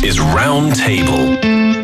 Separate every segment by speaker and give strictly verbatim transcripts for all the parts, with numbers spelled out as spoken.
Speaker 1: is Roundtable.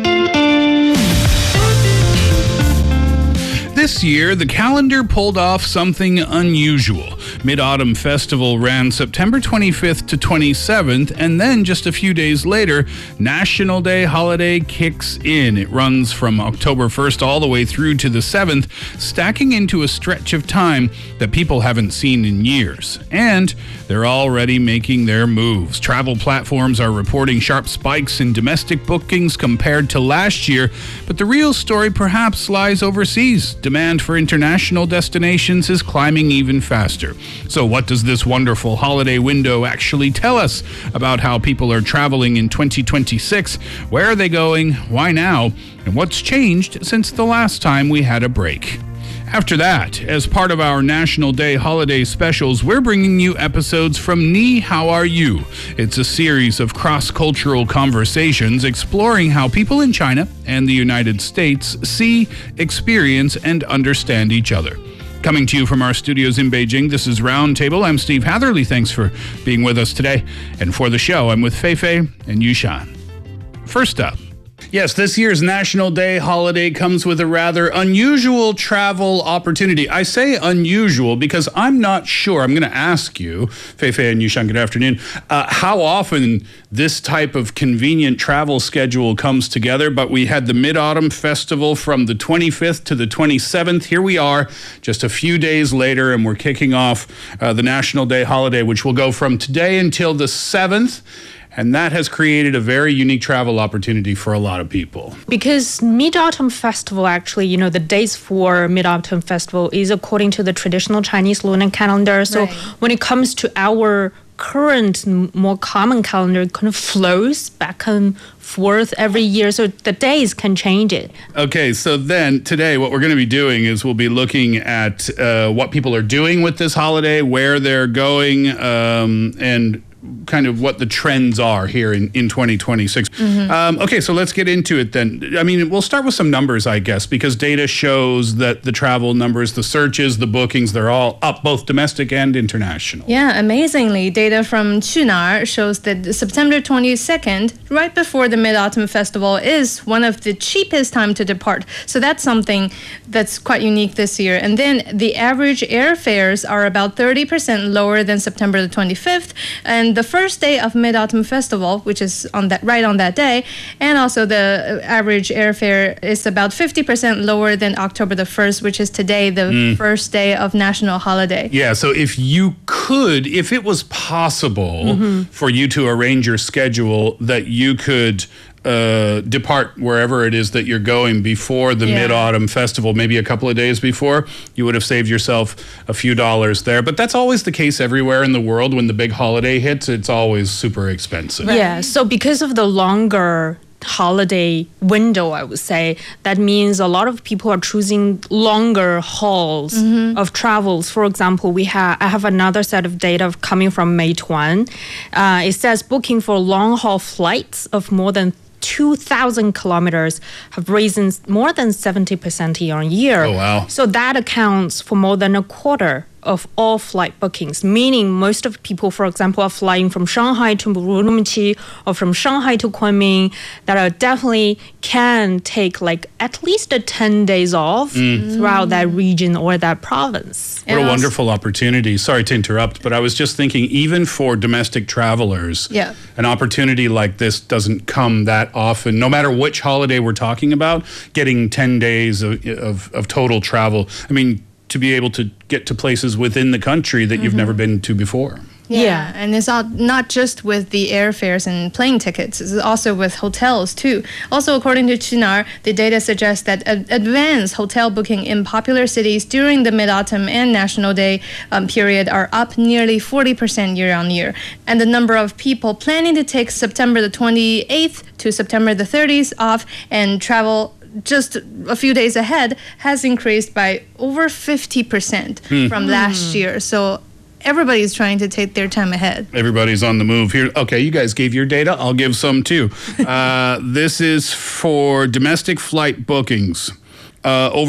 Speaker 2: This year, the calendar pulled off something unusual. Mid-Autumn Festival ran September twenty-fifth to twenty-seventh, and then just a few days later, National Day holiday kicks in. It runs from October first all the way through to the seventh, stacking into a stretch of time that people haven't seen in years. And they're already making their moves. Travel platforms are reporting sharp spikes in domestic bookings compared to last year, but the real story perhaps lies overseas. Demand for international destinations is climbing even faster. So what does this wonderful holiday window actually tell us about how people are traveling in twenty twenty-six? Where are they going? Why now? And what's changed since the last time we had a break? After that, as part of our National Day holiday specials, we're bringing you episodes from Ni How Are You? It's a series of cross-cultural conversations exploring how people in China and the United States see, experience, and understand each other. Coming to you from our studios in Beijing, this is Roundtable. I'm Steve Hatherley. Thanks for being with us today. And for the show, I'm with Feifei and Yushan. First up, yes, this year's National Day holiday comes with a rather unusual travel opportunity. I say unusual because I'm not sure. I'm going to ask you, Feifei and Yushan, good afternoon, uh, how often this type of convenient travel schedule comes together. But we had the Mid-Autumn Festival from the twenty-fifth to the twenty-seventh. Here we are just a few days later, and we're kicking off uh, the National Day holiday, which will go from today until the seventh. And that has created a very unique travel opportunity for a lot of people.
Speaker 3: Because Mid-Autumn Festival, actually, you know, the dates for Mid-Autumn Festival is according to the traditional Chinese lunar calendar. So
Speaker 4: Right.
Speaker 3: when it comes to our current, m- more common calendar, it kind of flows back and forth every year. So the days can change it.
Speaker 2: Okay, so then today what we're going to be doing is we'll be looking at uh, what people are doing with this holiday, where they're going, um, and kind of what the trends are here in, in twenty twenty-six. Mm-hmm. Um, okay, so let's get into it then. I mean, we'll start with some numbers, I guess, because data shows that the travel numbers, the searches, the bookings, they're all up, both domestic and international.
Speaker 4: Yeah, amazingly, data from Qunar shows that September twenty-second, right before the Mid-Autumn Festival, is one of the cheapest time to depart. So that's something that's quite unique this year. And then the average airfares are about thirty percent lower than September the twenty-fifth. And the first day of Mid-Autumn Festival, which is on that right on that day, and also the average airfare is about fifty percent lower than October the first, which is today, the mm. first day of national holiday.
Speaker 2: Yeah, so if you could, if it was possible mm-hmm. for you to arrange your schedule that you could uh, depart wherever it is that you're going before the yeah. Mid-Autumn Festival, maybe a couple of days before, you would have saved yourself a few dollars there. But that's always the case everywhere in the world. When the big holiday hits, it's always super expensive.
Speaker 3: Right. Yeah, so because of the longer holiday window, I would say, that means a lot of people are choosing longer hauls mm-hmm. of travels. For example, we have I have another set of data coming from Meituan. Uh, it says booking for long haul flights of more than two thousand kilometers have risen more than seventy percent year on year.
Speaker 2: Oh, wow.
Speaker 3: So that accounts for more than a quarter of all flight bookings, meaning most of people, for example, are flying from Shanghai to Urumqi or from Shanghai to Kunming, that are definitely can take like at least a ten days off mm. throughout that region or that province.
Speaker 2: What a wonderful opportunity. Sorry to interrupt, but I was just thinking, even for domestic travelers,
Speaker 4: yeah.
Speaker 2: an opportunity like this doesn't come that often. No matter which holiday we're talking about, getting ten days of, of, of total travel. I mean, to be able to get to places within the country that mm-hmm. you've never been to before.
Speaker 4: Yeah, yeah. And it's all, not just with the airfares and plane tickets, it's also with hotels too. Also, according to Qunar, the data suggests that ad- advanced hotel booking in popular cities during the Mid-Autumn and National Day um, period are up nearly forty percent year on year. And the number of people planning to take September the twenty-eighth to September the thirtieth off and travel just a few days ahead has increased by over fifty percent mm. from mm. last year. So everybody's trying to take their time ahead.
Speaker 2: Everybody's on the move here. Okay, you guys gave your data. I'll give some too. uh, this is for domestic flight bookings. Uh, over